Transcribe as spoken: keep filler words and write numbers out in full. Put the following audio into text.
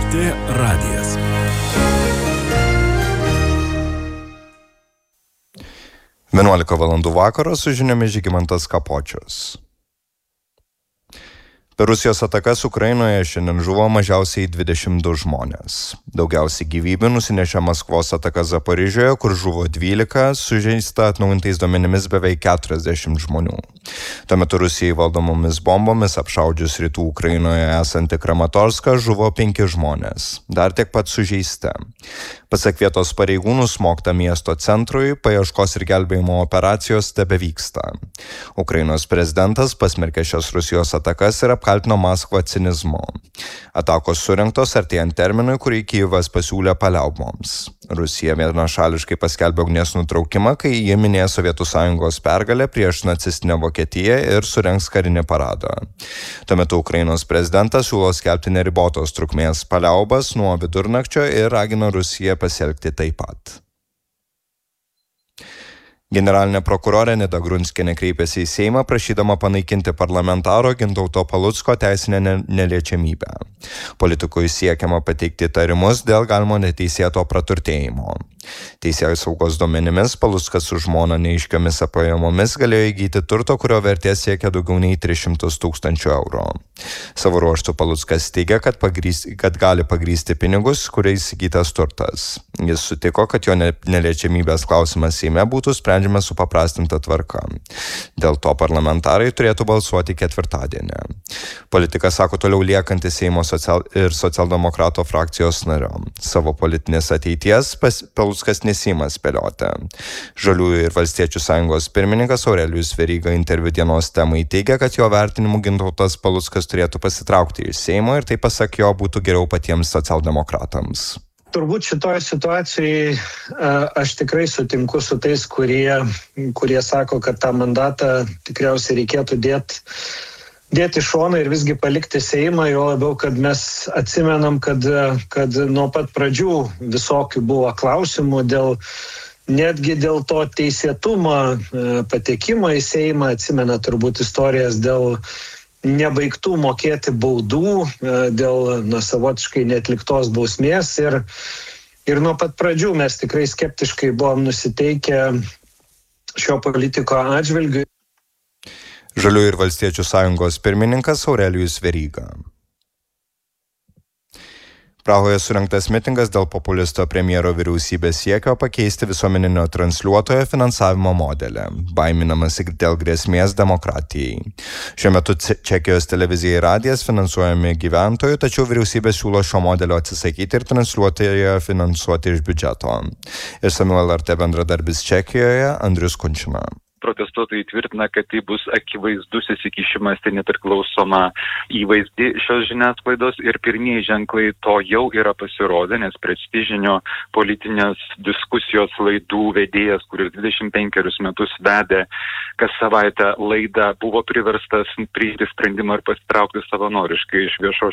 T radijas. vienuolika valandų vakaro su žiniomis Žygimantas Kapočius. Per Rusijos atakas Ukrainoje šiandien žuvo mažiausiai dvidešimt du žmonės. Daugiausiai gyvybių nusinešė Maskvos ataka Zaporižioje, kur žuvo dvylika, sužeista atnaujintais duomenimis beveik keturiasdešimt žmonių. Tuo metu Rusijai valdomomis bombomis apšaudžius rytų Ukrainoje esantį Kramatorską žuvo penki žmonės, dar tiek pat sužeisti. Pasak vietos pareigūnų, smogta miesto centrui, paieškos ir gelbėjimo operacijos tebevyksta. Ukrainos prezidentas pasmerkė šias Rusijos atakas ir apkaltino Maskvą cinizmu. Atakos surengtos artėjant terminui, kurį Kijevas pasiūlė paliauboms. Rusija vienašališkai paskelbė ugnies nutraukimą, kai jie minėjo Sovietų Sąjungos pergalę prieš nacistinę Vokietiją ir surengs karinį paradą. Tuo metu Ukrainos prezidentas siūlo skelbti neribotos trukmės paliaubas nuo vidurnakčio ir ragina Rusiją pasielgti taip pat. Generalinė prokurorė Nida Grunskienė kreipėsi į Seimą prašydama panaikinti parlamentaro Gintauto Palucko teisinę neliečiamybę. Politikui siekiama pateikti įtarimus dėl galimo neteisėto praturtėjimo. Teisėjų saugos duomenimis Paluckas su žmona neaiškiomis pajamomis galėjo įgyti turto, kurio vertė siekia daugiau nei tris šimtus tūkstančių eurų. Savo ruožtu Paluckas teigia, kad, pagrys, kad gali pagrysti pinigus, kuriais įgytas turtas. Jis sutiko, kad jo neliečiamybės klausimas Seime būtų sprendžiamas supaprastinta tvarka. Dėl to parlamentarai turėtų balsuoti ketvirtadienį. Politikas sako toliau liekantis Seimo social ir socialdemokrato frakcijos nariu. Savo politinės ateities pas, Paluckas nesiima spėlioti. Žaliųjų ir Valstiečių sąjungos pirmininkas Aurelijus Veryga interviu Dienos temai teigia, kad jo vertinimu Gintautas Paluckas turėtų pasitraukti iš Seimo ir tai pasak jo būtų geriau patiems socialdemokratams. Turbūt šitoje situacijoje aš tikrai sutinku su tais, kurie, kurie sako, kad tą mandatą tikriausiai reikėtų dėti dėti šoną ir visgi palikti Seimą, jo labiau, kad mes atsimenam, kad, kad nuo pat pradžių visokių buvo klausimų dėl, netgi dėl to teisėtumo patekimo į Seimą, atsimena turbūt istorijas dėl nebaigtų mokėti baudų, dėl na, savotiškai neatliktos bausmės ir, ir nuo pat pradžių mes tikrai skeptiškai buvom nusiteikę šio politiko atžvilgiu. Žaliųjų ir Valstiečių sąjungos pirmininkas Aurelijus Veryga. Prahoje surengtas mitingas dėl populisto premjero vyriausybės siekio pakeisti visuomeninio transliuotojo finansavimo modelį, baiminamasi dėl grėsmės demokratijai. Šiuo metu Čekijos televizija ir radijas finansuojami gyventojų, tačiau vyriausybė siūlo šio modelio atsisakyti ir transliuotoją finansuoti iš biudžeto. Išsamiau L R T bendradarbis Čekijoje Andrius Kunčina. Protestuotojai tvirtina, kad tai bus akivaizdus įsikišimas į nepriklausomą įvaizdį šios žiniasklaidos ir pirmieji ženklai to jau yra pasirodę, nes prestižinio politinės diskusijos laidų vedėjas, kuris dvidešimt penkerius metus vedė kas savaitę laidą, buvo priverstas priimti sprendimą ir pasitraukti savanoriškai iš viešos